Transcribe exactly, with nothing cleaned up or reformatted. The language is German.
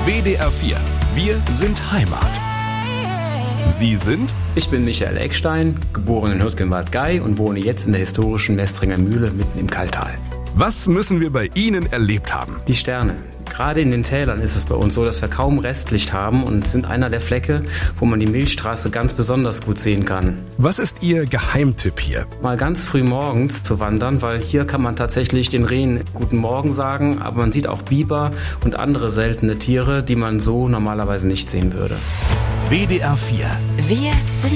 W D R vier. Wir sind Heimat. Sie sind? Ich bin Michael Eckstein, geboren in Hürtgenwald-Gey und wohne jetzt in der historischen Mestringer Mühle mitten im Kalltal. Was müssen wir bei Ihnen erlebt haben? Die Sterne. Gerade in den Tälern ist es bei uns so, dass wir kaum Restlicht haben und sind einer der Flecke, wo man die Milchstraße ganz besonders gut sehen kann. Was ist Ihr Geheimtipp hier? Mal ganz früh morgens zu wandern, weil hier kann man tatsächlich den Rehen guten Morgen sagen, aber man sieht auch Biber und andere seltene Tiere, die man so normalerweise nicht sehen würde. W D R vier. Wir sind